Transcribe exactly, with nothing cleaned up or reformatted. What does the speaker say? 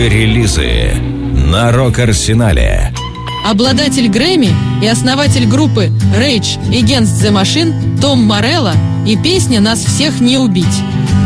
Релизы на Рок-Арсенале. Обладатель Грэмми и основатель группы Rage Against the Machine Том Морелло и песня «Нас всех не убить».